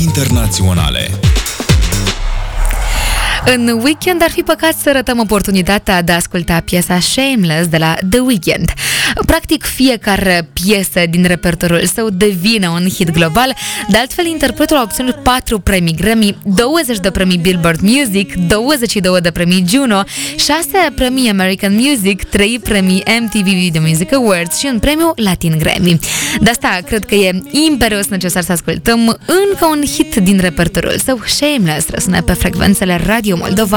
internaționale. În weekend ar fi păcat să ratăm oportunitatea de a asculta piesa Shameless de la The Weeknd. Practic, fiecare piesă din repertoriul său devine un hit global. De altfel, interpretul a obținut 4 premii Grammy, 20 de premii Billboard Music, 22 de premii Juno, 6 premii American Music, 3 premii MTV Video Music Awards și un premiu Latin Grammy. De asta, cred că e imperios necesar să ascultăm încă un hit din repertoriul său. Shameless răsună pe frecvențele Radio Moldova.